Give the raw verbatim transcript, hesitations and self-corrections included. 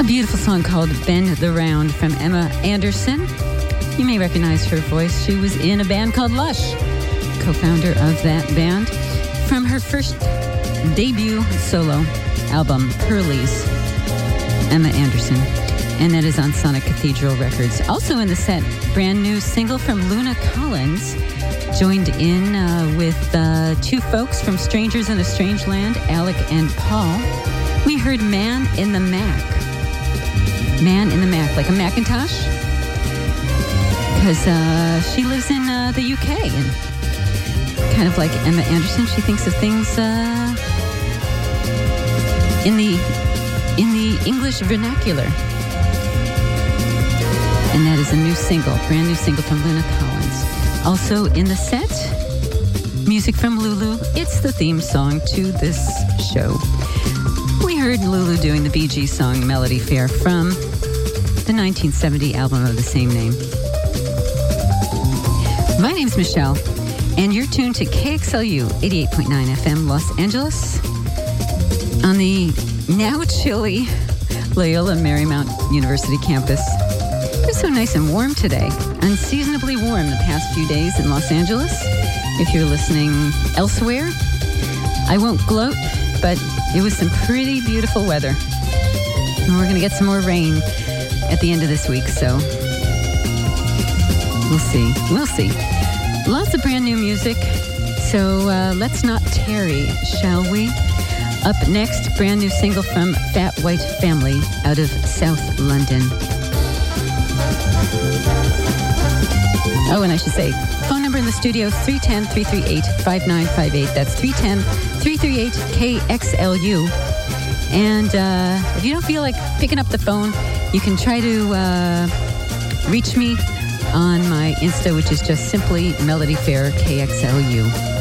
beautiful song called Bend the Round from Emma Anderson. You may recognize her voice. She was in a band called Lush, co-founder of that band. From her first debut solo album, Pearlies, Emma Anderson. And that is on Sonic Cathedral Records. Also in the set, brand new single from Luna Collins, joined in uh, with uh, two folks from Strangers in a Strange Land, Alec and Paul. We heard Man in the Mac. Man in the Mac, like a Macintosh. Because uh, she lives in uh, the U K, and kind of like Emma Anderson, she thinks of things uh, in the in the English vernacular. And that is a new single, brand new single from Luna Collins. Also in the set, music from Lulu. It's the theme song to this show. We heard Lulu doing the Bee Gees song Melody Fair from the nineteen seventy album of the same name. My name's Michelle, and you're tuned to K X L U eighty-eight point nine F M Los Angeles on the now chilly Loyola Marymount University campus. It's so nice and warm today, unseasonably warm the past few days in Los Angeles. If you're listening elsewhere, I won't gloat, but it was some pretty beautiful weather. And we're going to get some more rain at the end of this week, so we'll see. We'll see. Lots of brand new music, so uh, let's not tarry, shall we? Up next, brand new single from Fat White Family out of South London. Oh, and I should say, phone number in the studio, three one zero, three three eight, five nine five eight. That's three one zero, three three eight, K X L U. And uh, if you don't feel like picking up the phone, you can try to uh, reach me on my Insta, which is just simply Melody Fair K X L U.